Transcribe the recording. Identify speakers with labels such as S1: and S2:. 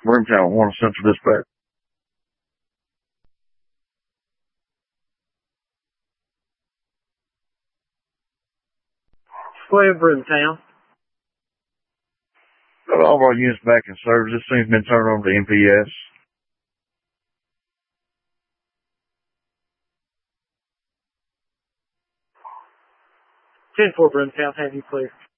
S1: Brimtown 1 Central Dispatch.
S2: Square Brimtown.
S1: Got all of our units back in service. This thing's been turned over to MPS.
S2: 10-4 Brimtown, have you clear.